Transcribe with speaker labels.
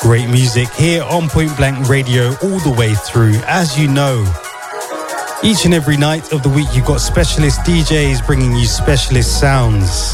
Speaker 1: Great music here on Point Blank Radio all the way through. As you know, each and every night of the week you've got specialist DJs bringing you specialist sounds.